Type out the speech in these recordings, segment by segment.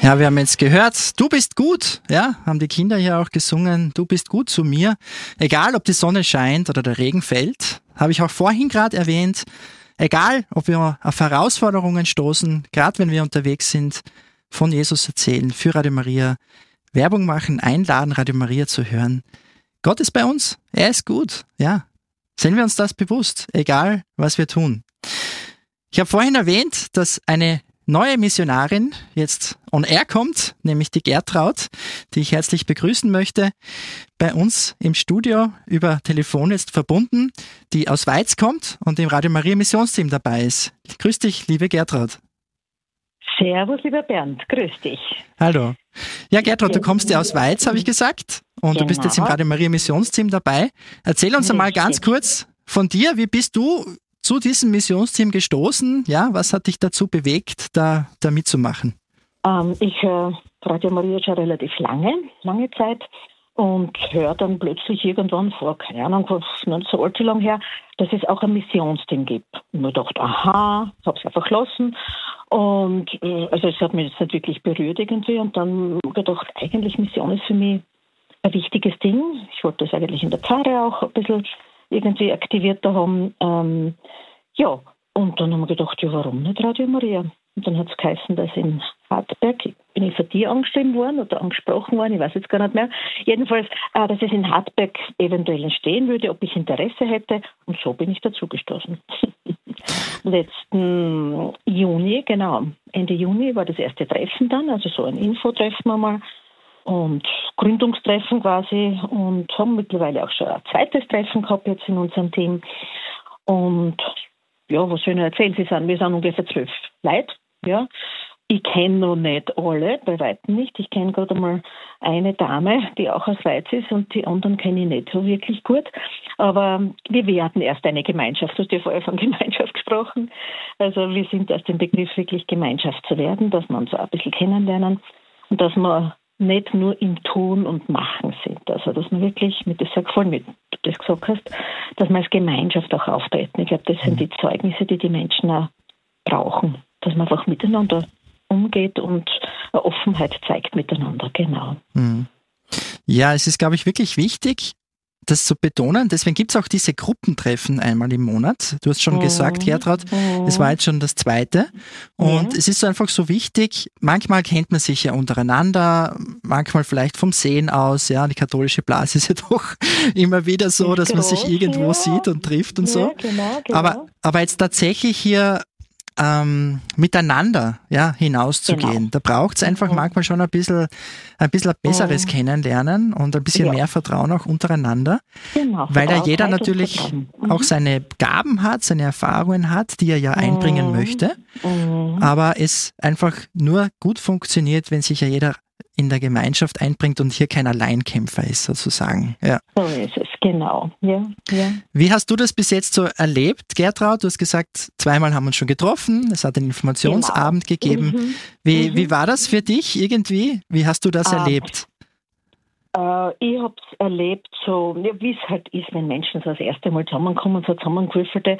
Ja, wir haben jetzt gehört, du bist gut, ja, haben die Kinder hier auch gesungen, du bist gut zu mir. Egal, ob die Sonne scheint oder der Regen fällt, habe ich auch vorhin gerade erwähnt. Egal, ob wir auf Herausforderungen stoßen, gerade wenn wir unterwegs sind, von Jesus erzählen, für Radio Maria, Werbung machen, einladen, Radio Maria zu hören. Gott ist bei uns, er ist gut, ja. Seien wir uns das bewusst, egal was wir tun. Ich habe vorhin erwähnt, dass eine neue Missionarin jetzt on air kommt, nämlich die Gertraud, die ich herzlich begrüßen möchte, bei uns im Studio über Telefon jetzt verbunden, die aus Weiz kommt und im Radio Maria Missionsteam dabei ist. Grüß dich, liebe Gertraud. Servus, lieber Bernd, grüß dich. Hallo. Ja, Gertraud, du kommst ja aus Weiz, habe ich gesagt, und du bist jetzt im Radio Maria Missionsteam dabei. Erzähl uns einmal ganz kurz von dir, wie bist du zu diesem Missionsteam gestoßen? Ja, was hat dich dazu bewegt, da mitzumachen? Ich höre Radio Maria schon relativ lange Zeit und höre dann plötzlich irgendwann vor, keine Ahnung, nicht so allzu lang her, dass es auch ein Missionsteam gibt. Und ich dachte, aha, habe es einfach gelassen. Und also es hat mich jetzt nicht wirklich berührt irgendwie. Und dann gedacht, eigentlich Mission ist für mich ein wichtiges Ding. Ich wollte das eigentlich in der Pfarre auch ein bisschen irgendwie aktivierter haben. Ja, und dann haben wir gedacht, ja, warum nicht Radio Maria? Und dann hat es geheißen, dass in Hartberg, bin ich von dir angeschrieben worden oder angesprochen worden, ich weiß jetzt gar nicht mehr. Jedenfalls, dass es in Hartberg eventuell entstehen würde, ob ich Interesse hätte. Und so bin ich dazugestoßen. Letzten Juni, genau, Ende Juni war das erste Treffen dann, also so ein Infotreffen einmal. Und Gründungstreffen quasi und haben mittlerweile auch schon ein zweites Treffen gehabt jetzt in unserem Team. Und ja, was soll ich noch erzählen? Wir sind ungefähr 12 Leute. Ja. Ich kenne noch nicht alle, bei weitem nicht. Ich kenne gerade einmal eine Dame, die auch aus Weiz ist und die anderen kenne ich nicht so wirklich gut. Aber wir werden erst eine Gemeinschaft. Du hast ja vorher von Gemeinschaft gesprochen. Also wir sind erst im Begriff, wirklich Gemeinschaft zu werden, dass wir uns auch ein bisschen kennenlernen und dass wir nicht nur im Tun und Machen sind. Also, dass man wirklich, mit das sehr gefallen, wie du das gesagt hast, dass man als Gemeinschaft auch auftreten. Ich glaube, das sind die Zeugnisse, die die Menschen auch brauchen. Dass man einfach miteinander umgeht und eine Offenheit zeigt miteinander, genau. Ja, es ist, glaube ich, wirklich wichtig, das zu betonen. Deswegen gibt es auch diese Gruppentreffen einmal im Monat. Du hast schon gesagt, Gertraud, es war jetzt schon das zweite. Und es ist einfach so wichtig, manchmal kennt man sich ja untereinander, manchmal vielleicht vom Sehen aus. Ja, die katholische Blase ist ja doch immer wieder so, dass man sich irgendwo sieht und trifft und so. Genau. Aber jetzt tatsächlich hier miteinander hinauszugehen. Da braucht es einfach manchmal schon ein bisschen besseres Kennenlernen und ein bisschen mehr Vertrauen auch untereinander, weil da jeder natürlich auch seine Gaben hat, seine Erfahrungen hat, die er ja einbringen möchte, aber es einfach nur gut funktioniert, wenn sich ja jeder in der Gemeinschaft einbringt und hier kein Alleinkämpfer ist, sozusagen. Ja. So ist es, genau. Ja. Wie hast du das bis jetzt so erlebt, Gertraud? Du hast gesagt, zweimal haben wir uns schon getroffen, es hat einen Informationsabend gegeben. Wie war das für dich irgendwie? Wie hast du das erlebt? Ich habe es erlebt, so wie es halt ist, wenn Menschen so das erste Mal zusammenkommen, so zusammengewürfelte,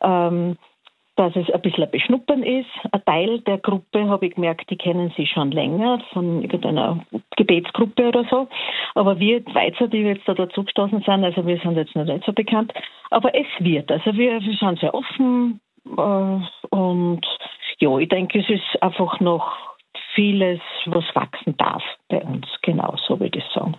dass es ein bisschen ein Beschnuppern ist. Ein Teil der Gruppe, habe ich gemerkt, die kennen sie schon länger, von irgendeiner Gebetsgruppe oder so. Aber wir Weizer, die jetzt da dazugestoßen sind, also wir sind jetzt noch nicht so bekannt. Aber es wird. Also wir sind sehr offen und ja, ich denke, es ist einfach noch vieles, was wachsen darf bei uns. Genau, so würde ich sagen.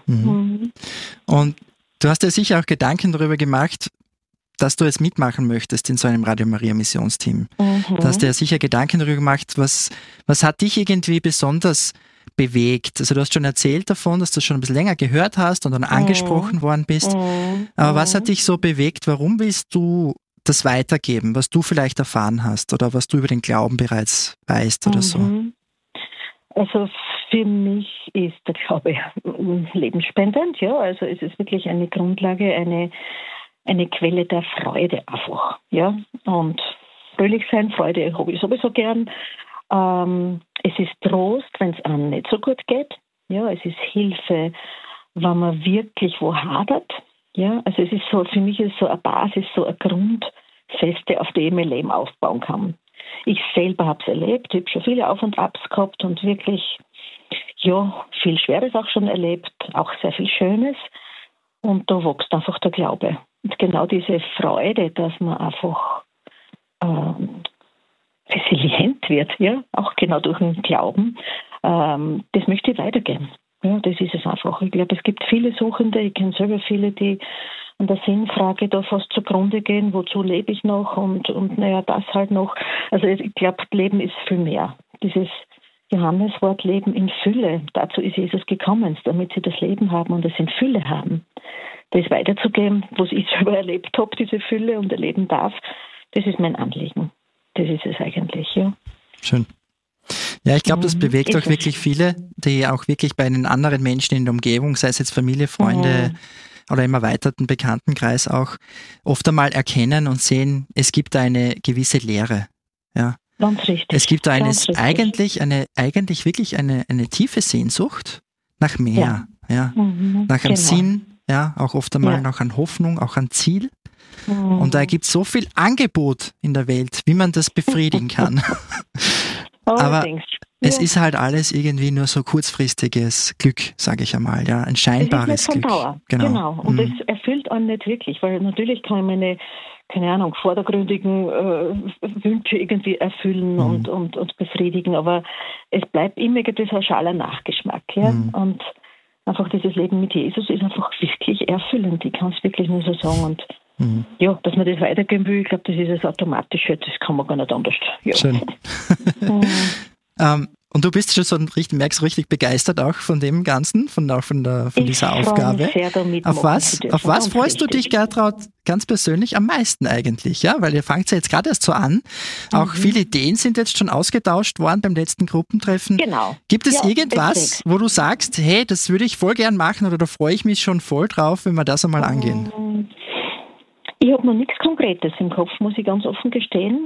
Und du hast ja sicher auch Gedanken darüber gemacht, dass du jetzt mitmachen möchtest in so einem Radio Maria Missionsteam. Da hast du ja sicher Gedanken darüber gemacht, was hat dich irgendwie besonders bewegt? Also du hast schon erzählt davon, dass du schon ein bisschen länger gehört hast und dann angesprochen worden bist. Aber was hat dich so bewegt? Warum willst du das weitergeben, was du vielleicht erfahren hast oder was du über den Glauben bereits weißt oder so? Also für mich ist der Glaube lebensspendend, ja. Also es ist wirklich eine Grundlage, eine Quelle der Freude einfach, ja. Und fröhlich sein, Freude habe ich sowieso gern. Es ist Trost, wenn es einem nicht so gut geht. Ja, es ist Hilfe, wenn man wirklich wo hadert. Ja, also es ist so, für mich ist so eine Basis, so eine Grundfeste, auf die ich mein Leben aufbauen kann. Ich selber habe es erlebt, ich habe schon viele Auf und Abs gehabt und wirklich ja, viel Schweres auch schon erlebt, auch sehr viel Schönes. Und da wächst einfach der Glaube. Und genau diese Freude, dass man einfach resilient wird, ja, auch genau durch den Glauben, das möchte ich weitergeben. Ja, das ist es einfach. Ich glaube, es gibt viele Suchende, ich kenne selber viele, die an der Sinnfrage da fast zugrunde gehen, wozu lebe ich noch und naja, das halt noch. Also ich glaube, Leben ist viel mehr. Dieses Johanneswort Leben in Fülle, dazu ist Jesus gekommen, damit sie das Leben haben und es in Fülle haben. Das weiterzugeben, was ich selber erlebt habe, diese Fülle und erleben darf, das ist mein Anliegen. Das ist es eigentlich, ja. Schön. Ja, ich glaube, das bewegt auch wirklich viele, die auch wirklich bei den anderen Menschen in der Umgebung, sei es jetzt Familie, Freunde oder im erweiterten Bekanntenkreis auch, oft einmal erkennen und sehen, es gibt eine gewisse Leere. Ja. Ganz richtig. Es gibt da eigentlich wirklich eine tiefe Sehnsucht nach mehr, ja. Nach einem Sinn, ja, auch oft einmal nach an Hoffnung, auch an Ziel. Und da gibt es so viel Angebot in der Welt, wie man das befriedigen kann. Aber es ist halt alles irgendwie nur so kurzfristiges Glück, sage ich einmal, ja, ein scheinbares Glück. Dauer. Genau. Und das erfüllt einen nicht wirklich, weil natürlich kann ich meine, keine Ahnung, vordergründigen Wünsche irgendwie erfüllen und befriedigen, aber es bleibt immer ein schaler Nachgeschmack, ja. Und einfach dieses Leben mit Jesus ist einfach wirklich erfüllend. Ich kann es wirklich nur so sagen. Und ja, dass man das weitergeben will, ich glaube, das ist das Automatische, das kann man gar nicht anders. Ja. Schön. Und du bist schon so merkst richtig begeistert auch von dem Ganzen, von dieser Aufgabe. Sehr damit auf was freust du dich, Gertraud, ganz persönlich am meisten eigentlich? Ja, weil ihr fangt ja jetzt gerade erst so an. Auch viele Ideen sind jetzt schon ausgetauscht worden beim letzten Gruppentreffen. Genau. Gibt es irgendwas, wo du sagst, hey, das würde ich voll gern machen oder da freue ich mich schon voll drauf, wenn wir das einmal angehen? Ich habe noch nichts Konkretes im Kopf, muss ich ganz offen gestehen.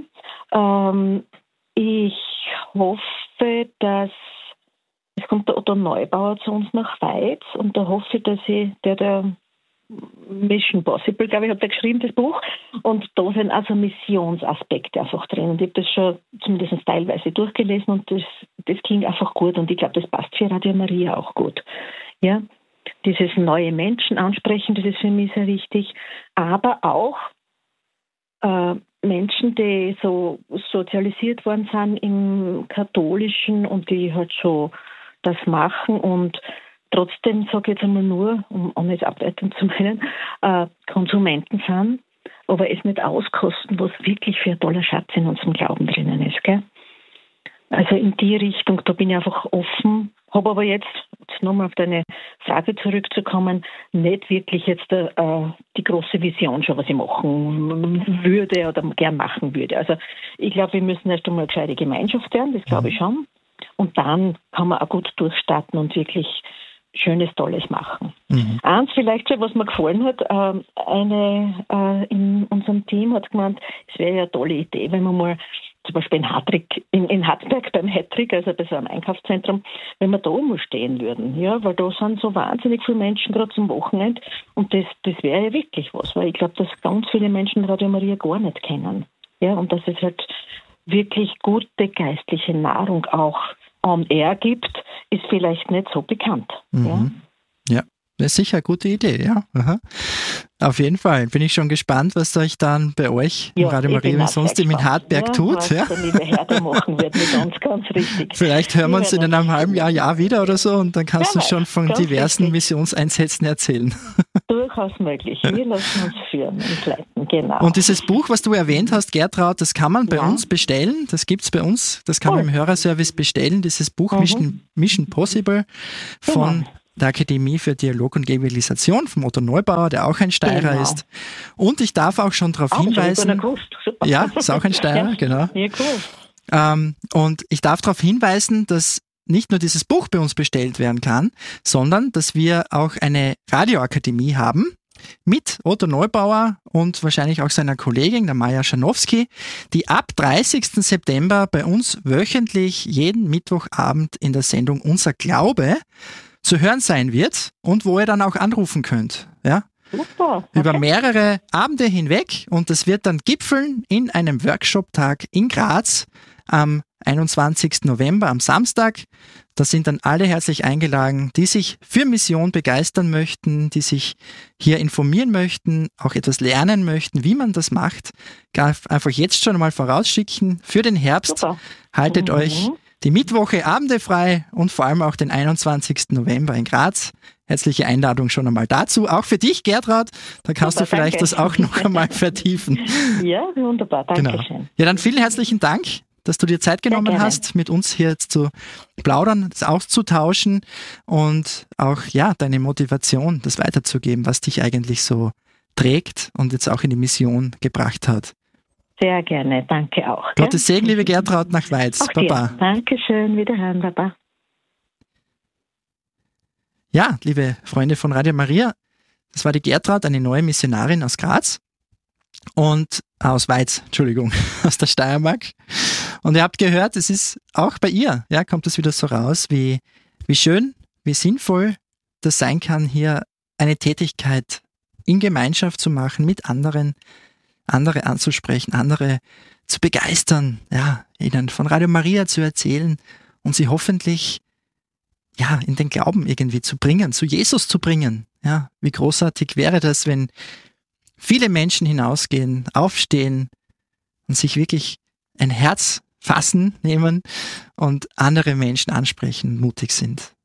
Ich hoffe, dass es kommt der Otto Neubauer zu uns nach Weiz und da hoffe ich, dass der Mission Possible, glaube ich, hat er geschrieben, das Buch, und da sind also Missionsaspekte einfach drin und ich habe das schon zumindest teilweise durchgelesen und das klingt einfach gut und ich glaube, das passt für Radio Maria auch gut. Ja. Dieses neue Menschen ansprechen, das ist für mich sehr wichtig, aber auch Menschen, die so sozialisiert worden sind im Katholischen und die halt so das machen und trotzdem, sage ich jetzt einmal nur, um jetzt abwertend zu meinen, Konsumenten sind, aber es nicht auskosten, was wirklich für ein toller Schatz in unserem Glauben drinnen ist. Gell? Also in die Richtung, da bin ich einfach offen, habe aber jetzt nochmal auf deine Frage zurückzukommen, nicht wirklich jetzt die große Vision schon, was ich machen würde oder gern machen würde. Also ich glaube, wir müssen erst einmal eine gescheite Gemeinschaft werden, das glaube ich schon. Und dann kann man auch gut durchstarten und wirklich Schönes, Tolles machen. Eins vielleicht schon, was mir gefallen hat, eine in unserem Team hat gemeint, es wäre ja eine tolle Idee, wenn man mal zum Beispiel in Hartberg beim Hattrick, also bei so einem Einkaufszentrum, wenn wir da mal stehen würden, ja, weil da sind so wahnsinnig viele Menschen gerade zum Wochenende und das wäre ja wirklich was, weil ich glaube, dass ganz viele Menschen Radio Maria gar nicht kennen, ja, und dass es halt wirklich gute geistliche Nahrung auch on air gibt, ist vielleicht nicht so bekannt. Ja, das ist sicher eine gute Idee, ja. Aha. Auf jeden Fall. Bin ich schon gespannt, was euch dann bei euch in Radio Maria sonst in Hartberg tut. Was der liebe Herr da machen wird mit uns, ganz richtig. Vielleicht hören wir uns in einem halben Jahr wieder oder so und dann kannst du schon von diversen Missionseinsätzen erzählen. Durchaus möglich. Wir lassen uns führen und leiten, genau. Und dieses Buch, was du erwähnt hast, Gertraud, das kann man bei uns bestellen. Das gibt es bei uns. Das kann man im Hörerservice bestellen. Dieses Buch Mission Possible von der Akademie für Dialog und Evangelisation vom Otto Neubauer, der auch ein Steirer ist. Und ich darf auch schon darauf hinweisen. Ja, ist auch ein Steirer, genau. Ja, cool. Und ich darf darauf hinweisen, dass nicht nur dieses Buch bei uns bestellt werden kann, sondern dass wir auch eine Radioakademie haben mit Otto Neubauer und wahrscheinlich auch seiner Kollegin, der Maja Schanowski, die ab 30. September bei uns wöchentlich jeden Mittwochabend in der Sendung Unser Glaube zu hören sein wird und wo ihr dann auch anrufen könnt. Ja? Super, okay. Über mehrere Abende hinweg und das wird dann gipfeln in einem Workshop-Tag in Graz am 21. November am Samstag. Da sind dann alle herzlich eingeladen, die sich für Mission begeistern möchten, die sich hier informieren möchten, auch etwas lernen möchten, wie man das macht. Einfach jetzt schon mal vorausschicken für den Herbst. Super. Haltet euch die Mittwoche Abende frei und vor allem auch den 21. November in Graz. Herzliche Einladung schon einmal dazu. Auch für dich, Gertraud. Da kannst du vielleicht das auch noch einmal vertiefen. Ja, wunderbar. Dankeschön. Genau. Ja, dann vielen herzlichen Dank, dass du dir Zeit genommen hast, mit uns hier jetzt zu plaudern, das auszutauschen und auch deine Motivation, das weiterzugeben, was dich eigentlich so trägt und jetzt auch in die Mission gebracht hat. Sehr gerne, danke auch. Gottes Segen, liebe Gertraud, nach Weiz. Auch Baba. dir. Dankeschön, wiederhören, Baba. Ja, liebe Freunde von Radio Maria, das war die Gertraud, eine neue Missionarin aus Graz und aus Weiz, aus der Steiermark. Und ihr habt gehört, es ist auch bei ihr, kommt es wieder so raus, wie schön, wie sinnvoll das sein kann, hier eine Tätigkeit in Gemeinschaft zu machen, mit anderen, andere anzusprechen, andere zu begeistern, ihnen von Radio Maria zu erzählen und sie hoffentlich in den Glauben irgendwie zu bringen, zu Jesus zu bringen. Ja, wie großartig wäre das, wenn viele Menschen hinausgehen, aufstehen und sich wirklich ein Herz fassen, nehmen und andere Menschen ansprechen, mutig sind.